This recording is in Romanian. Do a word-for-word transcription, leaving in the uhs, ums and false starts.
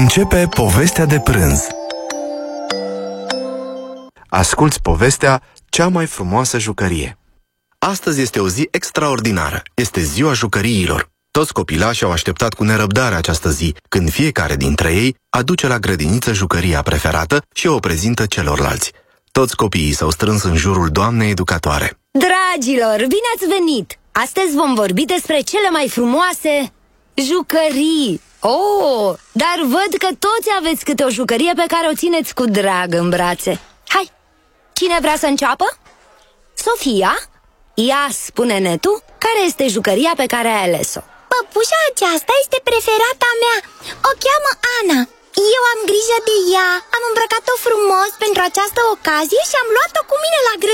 Începe povestea de prânz. Asculți povestea Cea mai frumoasă jucărie. Astăzi este o zi extraordinară. Este ziua jucăriilor. Toți copilașii au așteptat cu nerăbdare această zi, când fiecare dintre ei aduce la grădiniță jucăria preferată și o prezintă celorlalți. Toți copiii s-au strâns în jurul doamnei educatoare. Dragilor, bine ați venit! Astăzi vom vorbi despre cele mai frumoase jucării. Oh, dar văd că toți aveți câte o jucărie pe care o țineți cu drag în brațe. Hai, cine vrea să înceapă? Sofia, ia spune-ne tu, care este jucăria pe care ai ales-o? Păpușa aceasta este preferata mea. O cheamă Ana. Eu am grijă de ea. Am îmbrăcat-o frumos pentru această ocazie și am luat-o cu mine la grădiniță.